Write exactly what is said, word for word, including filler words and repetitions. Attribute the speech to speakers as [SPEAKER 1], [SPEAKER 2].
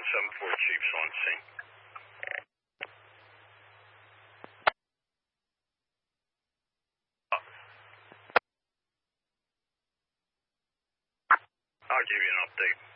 [SPEAKER 1] seven four Chiefs on scene. I'll give you an update.